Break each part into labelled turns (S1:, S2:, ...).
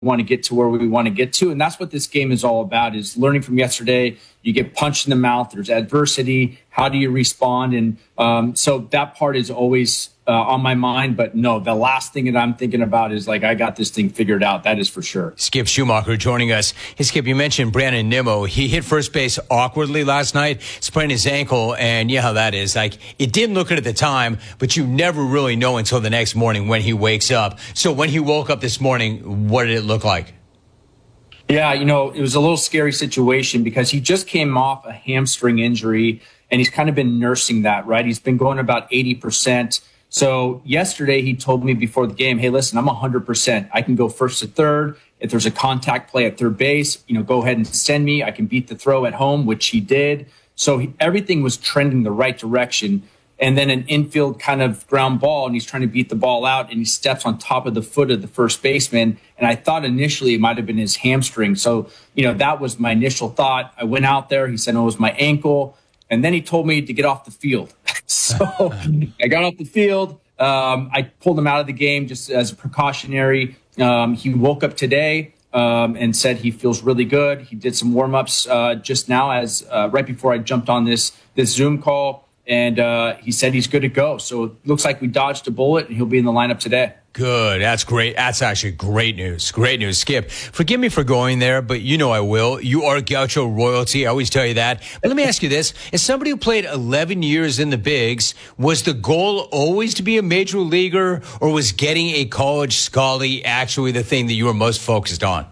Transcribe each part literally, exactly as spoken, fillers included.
S1: want to get to where we want to get to. And that's what this game is all about, is learning from yesterday. You get punched in the mouth. There's adversity. How do you respond? And um, so that part is always uh, on my mind. But no, the last thing that I'm thinking about is like, I got this thing figured out. That is for sure.
S2: Skip Schumacher joining us. Hey, Skip, you mentioned Brandon Nimmo. He hit first base awkwardly last night, sprained his ankle. And you know how that is. Like, it didn't look it at the time, but you never really know until the next morning when he wakes up. So when he woke up this morning, what did it look like?
S1: Yeah, you know, it was a little scary situation because he just came off a hamstring injury and he's kind of been nursing that, right? He's been going about eighty percent. So yesterday he told me before the game, hey, listen, I'm one hundred percent. I can go first to third. If there's a contact play at third base, you know, go ahead and send me. I can beat the throw at home, which he did. So he, everything was trending the right direction. And then an infield kind of ground ball, and he's trying to beat the ball out, and he steps on top of the foot of the first baseman. And I thought initially it might have been his hamstring. So, you know, that was my initial thought. I went out there. He said, oh, it was my ankle. And then he told me to get off the field. So I got off the field. Um, I pulled him out of the game just as a precautionary. Um, he woke up today um, and said he feels really good. He did some warm-ups uh, just now as uh, right before I jumped on this this Zoom call. And uh, he said he's good to go. So it looks like we dodged a bullet, and he'll be in the lineup today.
S2: Good. That's great. That's actually great news. Great news. Skip, forgive me for going there, but you know I will. You are Gaucho royalty. I always tell you that. But let me ask you this. As somebody who played eleven years in the bigs, was the goal always to be a major leaguer, or was getting a college scholarship actually the thing that you were most focused on?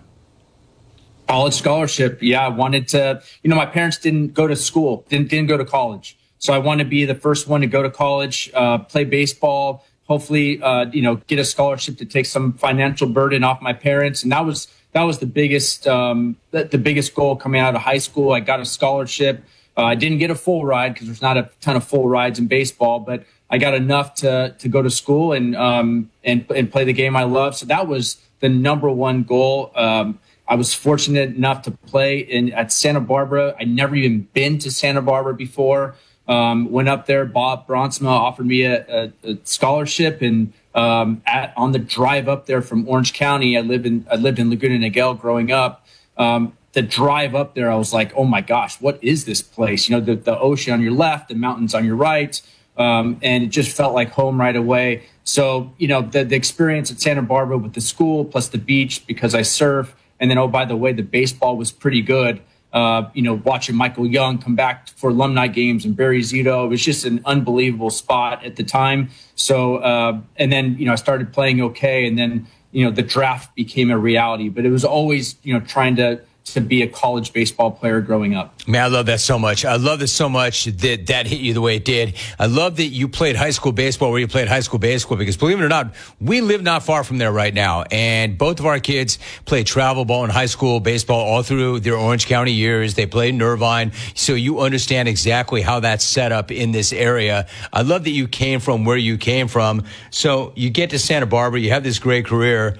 S1: College scholarship. Yeah, I wanted to, you know, my parents didn't go to school, didn't, didn't go to college. So I want to be the first one to go to college, uh, play baseball, hopefully, uh, you know, get a scholarship to take some financial burden off my parents. And that was that was the biggest um, the, the biggest goal coming out of high school. I got a scholarship. Uh, I didn't get a full ride because there's not a ton of full rides in baseball, but I got enough to to go to school and um, and and play the game I love. So that was the number one goal. Um, I was fortunate enough to play in at Santa Barbara. I'd never even been to Santa Barbara before. Um, went up there. Bob Bronsma offered me a, a, a scholarship, and um, at, on the drive up there from Orange County, I lived in I lived in Laguna Niguel growing up. Um, the drive up there, I was like, oh my gosh, what is this place? You know, the, the ocean on your left, the mountains on your right, um, and it just felt like home right away. So, you know, the, the experience at Santa Barbara with the school plus the beach because I surf, and then oh by the way, the baseball was pretty good. Uh, you know, watching Michael Young come back for alumni games and Barry Zito. It was just an unbelievable spot at the time. So, uh, and then, you know, I started playing okay. And then, you know, the draft became a reality. But it was always, you know, trying to to be a college baseball player growing up.
S2: Man, I love that so much. I love this so much that that hit you the way it did. I love that you played high school baseball where you played high school baseball, because believe it or not, we live not far from there right now. And both of our kids played travel ball and high school baseball all through their Orange County years. They played in Irvine. So you understand exactly how that's set up in this area. I love that you came from where you came from. So you get to Santa Barbara, you have this great career.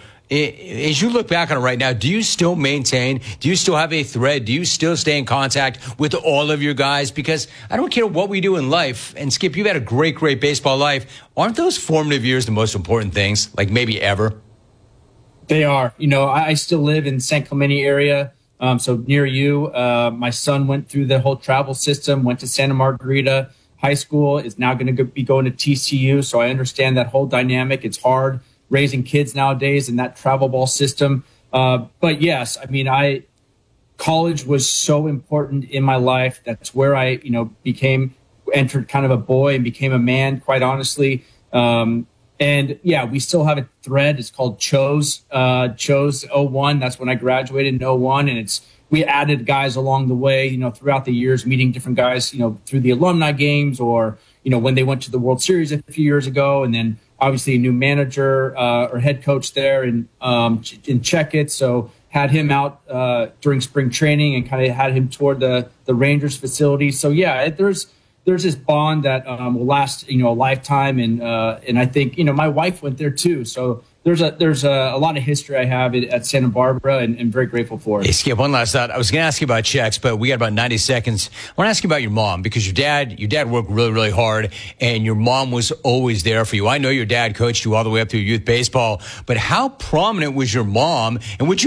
S2: As you look back on it right now, do you still maintain, do you still have a thread? Do you still stay in contact with all of your guys? Because I don't care what we do in life. And Skip, you've had a great, great baseball life. Aren't those formative years the most important things, like maybe ever?
S1: They are. You know, I still live in San Clemente area. Um, so near you, uh, my son went through the whole travel system, went to Santa Margarita High School, is now going to be going to T C U. So I understand that whole dynamic. It's hard raising kids nowadays in that travel ball system. Uh, but yes, I mean, I college was so important in my life. That's where I, you know, became, entered kind of a boy and became a man, quite honestly. Um, and yeah, we still have a thread. It's called Chose, uh, Chose oh one. That's when I graduated in oh one. And it's, we added guys along the way, you know, throughout the years, meeting different guys, you know, through the alumni games or, you know, when they went to the World Series a few years ago, and then obviously a new manager uh, or head coach there in um, in Checkett, so had him out uh, during spring training and kind of had him toward the the Rangers facility. So yeah, there's there's this bond that um, will last, you know, a lifetime, and uh, and I think, you know, my wife went there too, so there's a there's a, a lot of history I have at, at Santa Barbara, and, and very grateful for it.
S2: Hey, Skip, one last thought. I was going to ask you about checks, but we got about ninety seconds. I want to ask you about your mom, because your dad, your dad worked really, really hard, and your mom was always there for you. I know your dad coached you all the way up through youth baseball, but how prominent was your mom, and would you